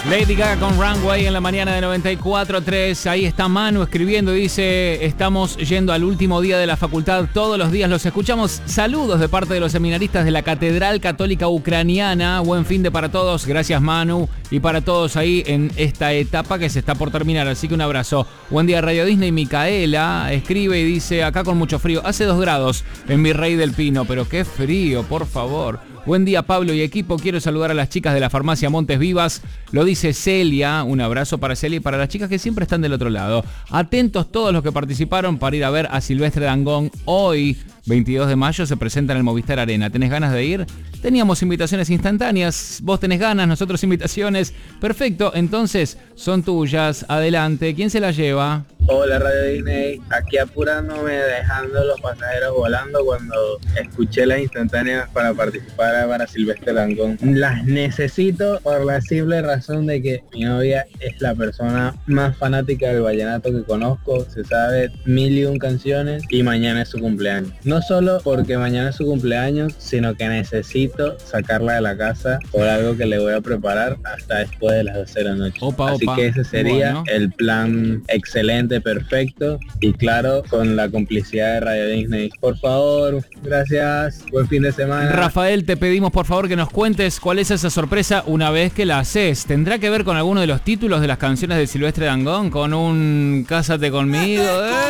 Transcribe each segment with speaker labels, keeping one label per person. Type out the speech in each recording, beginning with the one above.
Speaker 1: Lady Gaga con Runway en la mañana de 94.3. Ahí está Manu escribiendo y dice: estamos yendo al último día de la facultad. Todos los días los escuchamos. Saludos de parte de los seminaristas de la Catedral Católica Ucraniana. Buen fin de para todos. Gracias, Manu. Y para todos ahí en esta etapa que se está por terminar. Así que un abrazo. Buen día, Radio Disney. Micaela escribe y dice: acá con mucho frío. Hace 2 grados en Virrey del Pino. Pero qué frío, por favor. Buen día, Pablo y equipo. Quiero saludar a las chicas de la farmacia Montes Vivas. Lo dice Celia. Un abrazo para Celia y para las chicas que siempre están del otro lado. Atentos todos los que participaron para ir a ver a Silvestre Dangond. Hoy, 22 de mayo, se presenta en el Movistar Arena. ¿Tenés ganas de ir? Teníamos invitaciones instantáneas. Vos tenés ganas, nosotros invitaciones. Perfecto, entonces son tuyas. Adelante. ¿Quién se las lleva?
Speaker 2: Hola, Radio Disney, aquí apurándome, dejando los pasajeros volando cuando escuché las instantáneas para participar para Silvestre Dangond. Las necesito por la simple razón de que mi novia es la persona más fanática del vallenato que conozco, se sabe 1001 canciones y mañana es su cumpleaños. No solo porque mañana es su cumpleaños, sino que necesito sacarla de la casa por algo que le voy a preparar hasta después de las 12 de la noche. Así que ese sería el plan excelente, perfecto y claro, con la complicidad de Radio Disney. Por favor, gracias, buen fin de semana.
Speaker 1: Rafael, te pedimos por favor que nos cuentes cuál es esa sorpresa una vez que la haces. ¿Tendrá que ver con alguno de los títulos de las canciones de Silvestre Dangond? ¿Con un Cásate conmigo?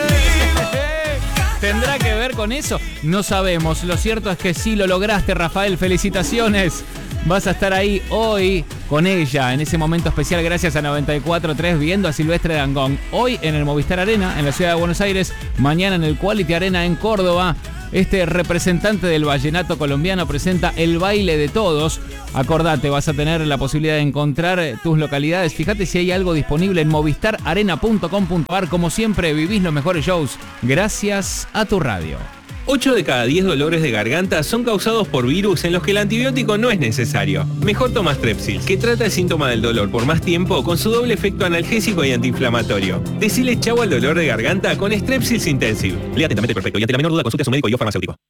Speaker 1: ¿Tendrá que ver con eso? No sabemos. Lo cierto es que sí lo lograste, Rafael. Felicitaciones. Vas a estar ahí hoy con ella, en ese momento especial, gracias a 94.3, viendo a Silvestre Dangond. Hoy en el Movistar Arena, en la ciudad de Buenos Aires. Mañana en el Quality Arena en Córdoba. Este representante del vallenato colombiano presenta El Baile de Todos. Acordate, vas a tener la posibilidad de encontrar tus localidades. Fíjate si hay algo disponible en movistararena.com.ar. Como siempre, vivís los mejores shows gracias a tu radio.
Speaker 3: 8 de cada 10 dolores de garganta son causados por virus en los que el antibiótico no es necesario. Mejor toma Strepsils, que trata el síntoma del dolor por más tiempo con su doble efecto analgésico y antiinflamatorio. Decile chau al dolor de garganta con Strepsils Intensive. Lea atentamente, perfecto, y ante la menor duda consulte a su médico y o farmacéutico.